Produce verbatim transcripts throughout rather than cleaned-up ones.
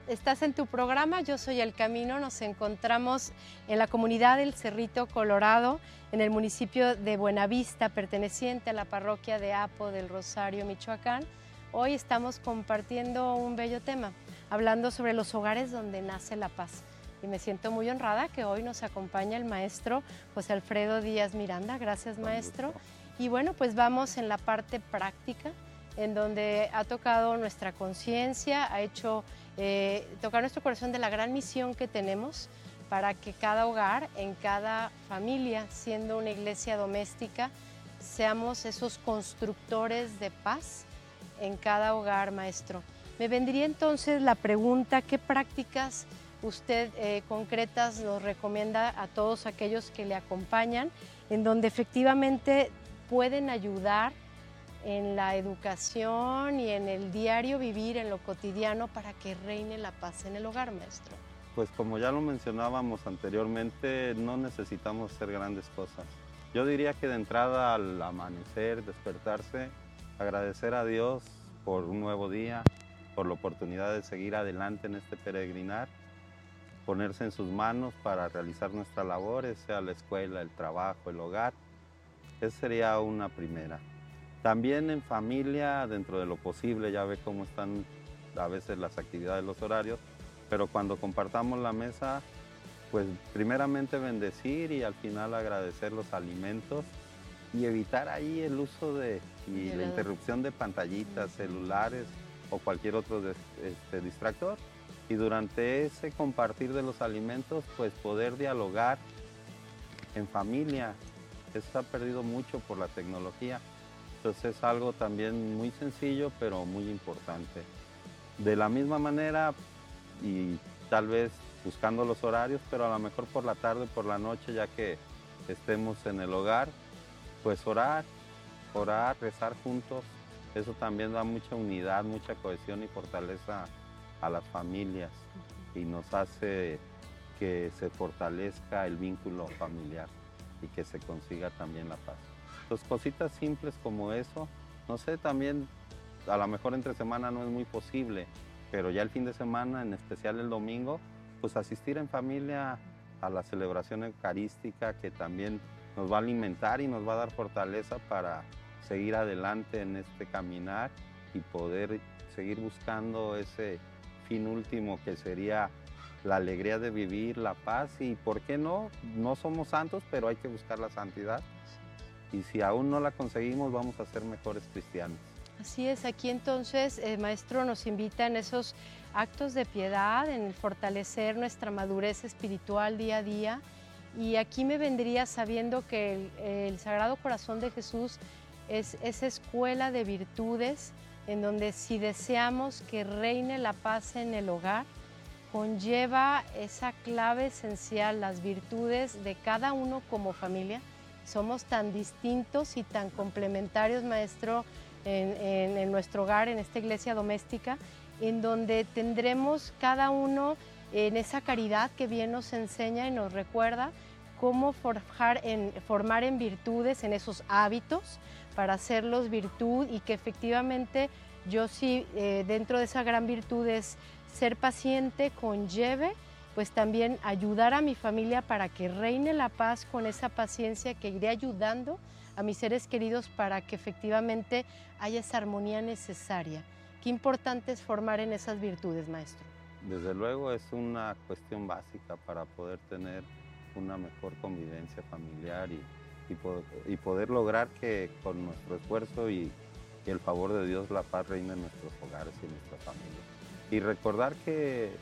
Estás en tu programa Yo Soy el Camino. Nos encontramos en la comunidad del Cerrito Colorado, en el municipio de Buenavista, perteneciente a la parroquia de Apo del Rosario, Michoacán. Hoy estamos compartiendo un bello tema, hablando sobre los hogares donde nace la paz. Y me siento muy honrada que hoy nos acompaña el maestro José Alfredo Díaz Miranda. Gracias, maestro. Y bueno, pues vamos en la parte práctica, en donde ha tocado nuestra conciencia, ha hecho eh, tocar nuestro corazón de la gran misión que tenemos para que cada hogar, en cada familia, siendo una iglesia doméstica, seamos esos constructores de paz en cada hogar, maestro. Me vendría entonces la pregunta, ¿qué prácticas usted eh, concretas nos recomienda a todos aquellos que le acompañan, en donde efectivamente pueden ayudar en la educación y en el diario vivir, en lo cotidiano, para que reine la paz en el hogar, maestro? Pues como ya lo mencionábamos anteriormente, no necesitamos hacer grandes cosas. Yo diría que de entrada, al amanecer, despertarse, agradecer a Dios por un nuevo día, por la oportunidad de seguir adelante en este peregrinar, ponerse en sus manos para realizar nuestras labores, sea la escuela, el trabajo, el hogar. Esa sería una primera. También en familia, dentro de lo posible, ya ve cómo están a veces las actividades, los horarios, pero cuando compartamos la mesa, pues primeramente bendecir y al final agradecer los alimentos y evitar ahí el uso de y la interrupción de pantallitas, celulares o cualquier otro de, este, distractor. Y durante ese compartir de los alimentos, pues poder dialogar en familia. Eso se ha perdido mucho por la tecnología. Entonces es algo también muy sencillo, pero muy importante. De la misma manera, y tal vez buscando los horarios, pero a lo mejor por la tarde, por la noche, ya que estemos en el hogar, pues orar, orar, rezar juntos. Eso también da mucha unidad, mucha cohesión y fortaleza a las familias y nos hace que se fortalezca el vínculo familiar y que se consiga también la paz. Entonces, cositas simples como eso, no sé, también a lo mejor entre semana no es muy posible, pero ya el fin de semana, en especial el domingo, pues asistir en familia a la celebración eucarística, que también nos va a alimentar y nos va a dar fortaleza para seguir adelante en este caminar y poder seguir buscando ese fin último que sería la alegría de vivir, la paz y, ¿por qué no? No somos santos, pero hay que buscar la santidad. Y si aún no la conseguimos, vamos a ser mejores cristianos. Así es, aquí entonces el maestro nos invita en esos actos de piedad, en el fortalecer nuestra madurez espiritual día a día. Y aquí me vendría sabiendo que el, el Sagrado Corazón de Jesús es esa escuela de virtudes en donde si deseamos que reine la paz en el hogar, conlleva esa clave esencial, las virtudes de cada uno como familia. Somos tan distintos y tan complementarios, maestro, en, en, en nuestro hogar, en esta iglesia doméstica, en donde tendremos cada uno en esa caridad que bien nos enseña y nos recuerda cómo forjar en, formar en virtudes, en esos hábitos, para hacerlos virtud y que efectivamente yo sí, eh, dentro de esa gran virtud es ser paciente, conlleve, pues también ayudar a mi familia para que reine la paz con esa paciencia que iré ayudando a mis seres queridos para que efectivamente haya esa armonía necesaria. Qué importante es formar en esas virtudes, maestro. Desde luego es una cuestión básica para poder tener una mejor convivencia familiar y, y, po y poder lograr que con nuestro esfuerzo y, y el favor de Dios la paz reine en nuestros hogares y en nuestra familia. Y recordar que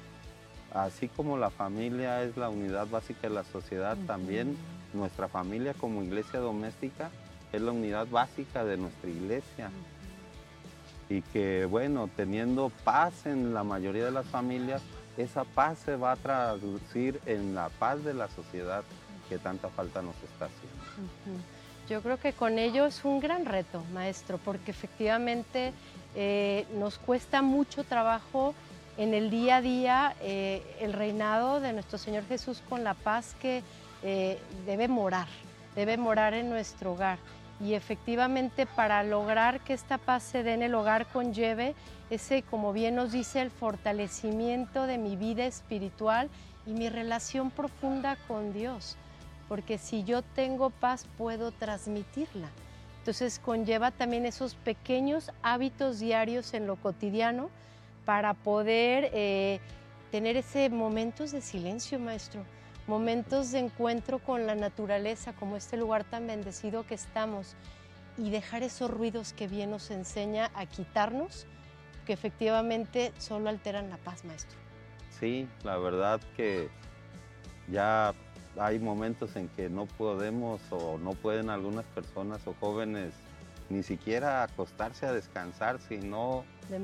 así como la familia es la unidad básica de la sociedad, uh-huh. también nuestra familia como iglesia doméstica es la unidad básica de nuestra iglesia. Uh-huh. Y que, bueno, teniendo paz en la mayoría de las familias, esa paz se va a traducir en la paz de la sociedad que tanta falta nos está haciendo. Uh-huh. Yo creo que con ello es un gran reto, maestro, porque efectivamente eh, nos cuesta mucho trabajo en el día a día eh, el reinado de nuestro Señor Jesús con la paz que eh, debe morar, debe morar en nuestro hogar. y efectivamente para lograr que esta paz se dé en el hogar conlleve ese, como bien nos dice, el fortalecimiento de mi vida espiritual y mi relación profunda con Dios, porque si yo tengo paz puedo transmitirla. Entonces conlleva también esos pequeños hábitos diarios en lo cotidiano para poder eh, tener ese momentos de silencio, maestro, momentos de encuentro con la naturaleza, como este lugar tan bendecido que estamos, y dejar esos ruidos que bien nos enseña a quitarnos, que efectivamente solo alteran la paz, maestro. Sí, la verdad que ya hay momentos en que no podemos o no pueden algunas personas o jóvenes ni siquiera acostarse a descansar, sino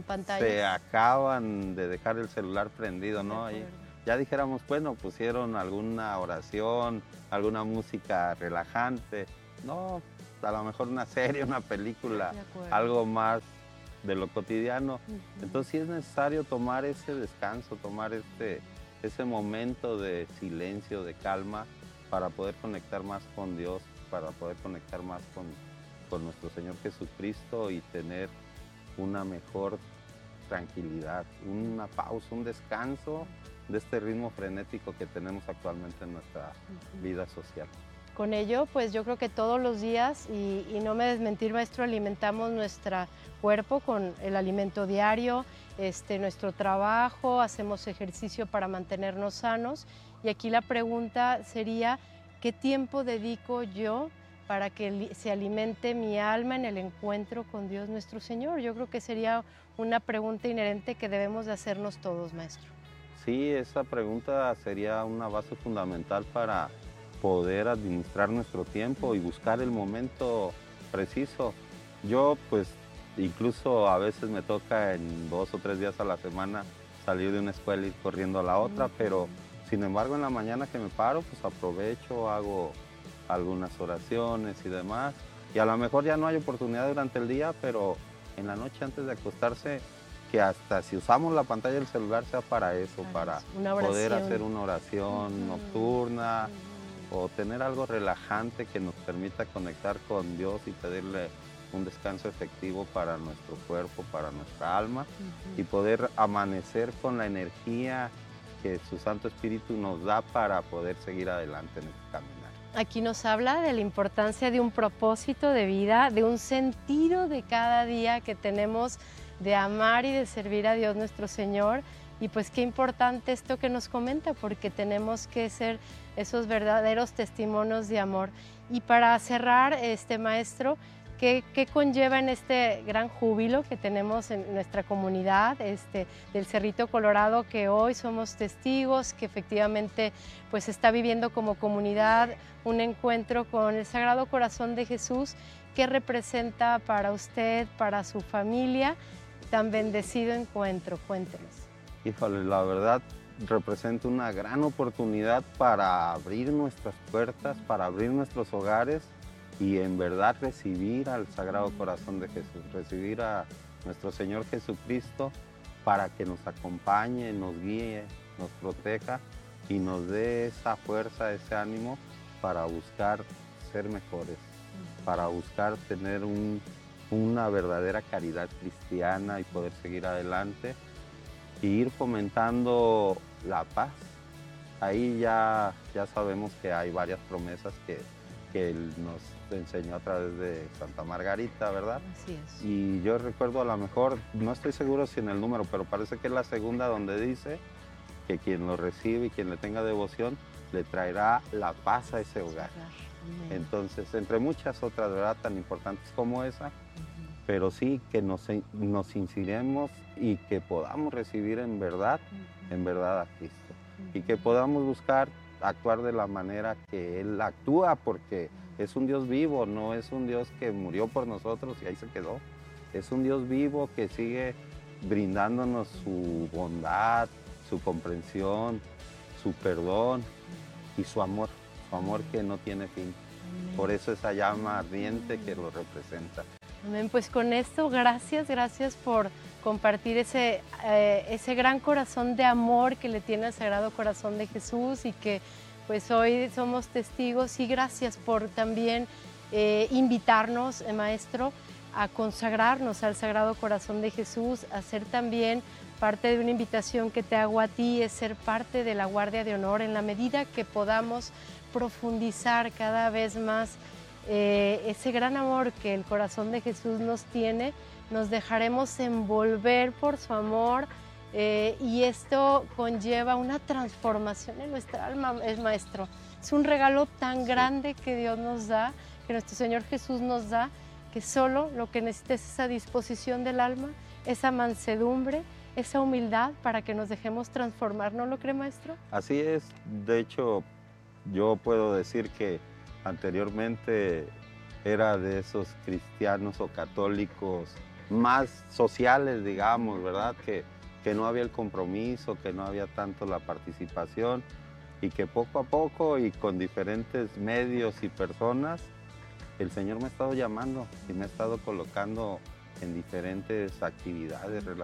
se acaban de dejar el celular prendido, ¿no? Y ya dijéramos, bueno, pusieron alguna oración, alguna música relajante, no, a lo mejor una serie, una película, algo más de lo cotidiano. Uh-huh. Entonces sí es necesario tomar ese descanso, tomar este, ese momento de silencio, de calma, para poder conectar más con Dios, para poder conectar más con, con nuestro Señor Jesucristo y tener una mejor tranquilidad, una pausa, un descanso de este ritmo frenético que tenemos actualmente en nuestra uh-huh. vida social. Con ello, pues yo creo que todos los días, y, y no me desmentir, maestro, alimentamos nuestro cuerpo con el alimento diario, este, nuestro trabajo, hacemos ejercicio para mantenernos sanos. Y aquí la pregunta sería, ¿qué tiempo dedico yo para que se alimente mi alma en el encuentro con Dios nuestro Señor? Yo creo que sería una pregunta inherente que debemos de hacernos todos, maestro. Sí, esa pregunta sería una base fundamental para poder administrar nuestro tiempo y buscar el momento preciso. Yo pues incluso a veces me toca en dos o tres días a la semana salir de una escuela y ir corriendo a la otra, pero sin embargo en la mañana que me paro pues aprovecho, hago algunas oraciones y demás, y a lo mejor ya no hay oportunidad durante el día, pero en la noche antes de acostarse, que hasta si usamos la pantalla del celular sea para eso, para poder hacer una oración uh-huh. nocturna, uh-huh. o tener algo relajante que nos permita conectar con Dios y pedirle un descanso efectivo para nuestro cuerpo, para nuestra alma, uh-huh. y poder amanecer con la energía que su Santo Espíritu nos da para poder seguir adelante en este caminar. Aquí nos habla de la importancia de un propósito de vida, de un sentido de cada día que tenemos de amar y de servir a Dios nuestro Señor. Y pues qué importante esto que nos comenta, porque tenemos que ser esos verdaderos testimonios de amor. Y para cerrar, este maestro, ¿qué, qué conlleva en este gran júbilo que tenemos en nuestra comunidad este, del Cerrito Colorado, que hoy somos testigos, que efectivamente pues está viviendo como comunidad un encuentro con el Sagrado Corazón de Jesús? ¿Qué representa para usted, para su familia, tan bendecido encuentro? Cuéntenos. Híjole, la verdad representa una gran oportunidad para abrir nuestras puertas, para abrir nuestros hogares y en verdad recibir al Sagrado Corazón de Jesús, recibir a nuestro Señor Jesucristo para que nos acompañe, nos guíe, nos proteja y nos dé esa fuerza, ese ánimo para buscar ser mejores, para buscar tener un, una verdadera caridad cristiana y poder seguir adelante y ir fomentando la paz. Ahí ya, ya sabemos que hay varias promesas que, que Él nos enseñó a través de Santa Margarita, ¿verdad? Así es. Y yo recuerdo, a lo mejor, no estoy seguro si en el número, pero parece que es la segunda donde dice que quien lo recibe y quien le tenga devoción, le traerá la paz a ese hogar. Entonces, entre muchas otras, ¿verdad?, tan importantes como esa, uh-huh. pero sí que nos, nos inspiremos y que podamos recibir en verdad, uh-huh. en verdad a Cristo. Uh-huh. Y que podamos buscar actuar de la manera que Él actúa, porque uh-huh. es un Dios vivo, no es un Dios que murió por nosotros y ahí se quedó. Es un Dios vivo que sigue brindándonos su bondad, su comprensión, su perdón y su amor, su amor que no tiene fin. Amén. Por eso esa llama ardiente que lo representa. Amén, pues con esto, gracias, gracias por compartir ese, eh, ese gran corazón de amor que le tiene al Sagrado Corazón de Jesús y que pues hoy somos testigos, y gracias por también eh, invitarnos, eh, Maestro, a consagrarnos al Sagrado Corazón de Jesús, a ser también parte de una invitación que te hago a ti, es ser parte de la Guardia de Honor en la medida que podamos profundizar cada vez más eh, ese gran amor que el corazón de Jesús nos tiene, nos dejaremos envolver por su amor eh, y esto conlleva una transformación en nuestra alma, es Maestro. Es un regalo tan grande que Dios nos da, que nuestro Señor Jesús nos da, que solo lo que necesita es esa disposición del alma, esa mansedumbre, esa humildad para que nos dejemos transformar, ¿no lo cree, Maestro? Así es, de hecho, yo puedo decir que anteriormente era de esos cristianos o católicos más sociales, digamos, ¿verdad? Que, que no había el compromiso, que no había tanto la participación y que poco a poco y con diferentes medios y personas, el Señor me ha estado llamando y me ha estado colocando en diferentes actividades relacionadas